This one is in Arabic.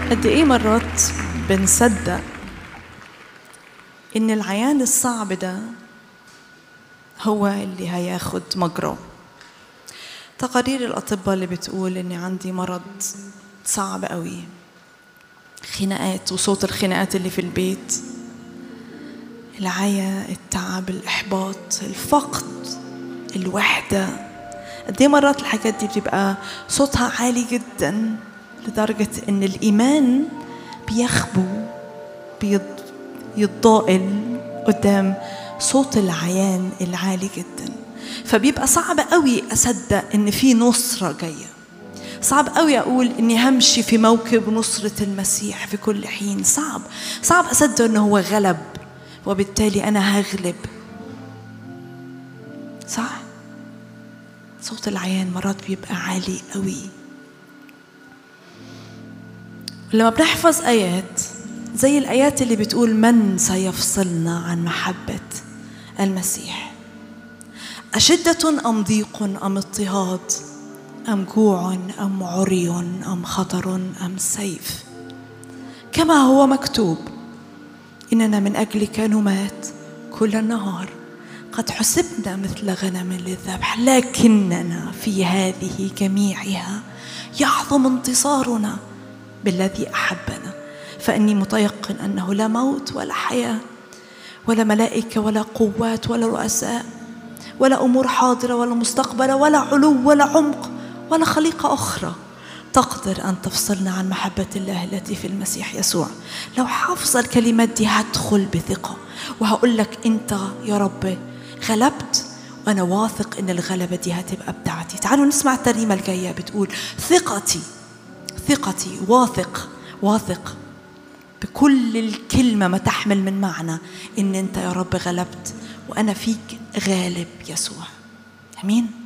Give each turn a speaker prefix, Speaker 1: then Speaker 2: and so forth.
Speaker 1: قد إيه مرات بنصدق إن العيان الصعب ده هو اللي هياخد مجراه. تقارير الأطباء اللي بتقول إني عندي مرض صعب قوي، خناقات وصوت الخناقات اللي في البيت، العيا، التعب، الإحباط، الفقد، الوحدة. قد إيه مرات الحاجات دي بتبقى صوتها عالي جدا لدرجة إن الإيمان بيخبو، يتضائل قدام صوت العيان العالي جدا. فبيبقى صعب قوي أصدق إن في نصرة جاية، صعب قوي أقول إني همشي في موكب نصرة المسيح في كل حين. صعب أصدق إنه هو غلب وبالتالي أنا هغلب. صح؟ صوت العيان مرات بيبقى عالي قوي. لما بنحفظ آيات زي الآيات اللي بتقول من سيفصلنا عن محبة المسيح، أشدة أم ضيق أم اضطهاد أم جوع أم عري أم خطر أم سيف، كما هو مكتوب إننا من أجلك نمات كل النهار، قد حسبنا مثل غنم للذبح، لكننا في هذه جميعها يعظم انتصارنا بالذي أحبنا. فإني متيقن أنه لا موت ولا حياة ولا ملائكة ولا قوات ولا رؤساء ولا أمور حاضرة ولا مستقبلة ولا علو ولا عمق ولا خليقة أخرى تقدر أن تفصلنا عن محبة الله التي في المسيح يسوع. لو حافظ الكلمات دي هدخل بثقة وهقول لك أنت يا رب غلبت، وأنا واثق أن الغلبة دي هتبقى بتاعتي. تعالوا نسمع الترنيمة الجاية بتقول ثقتي واثق بكل الكلمة ما تحمل من معنى إن أنت يا رب غلبت وأنا فيك غالب يسوع. أمين.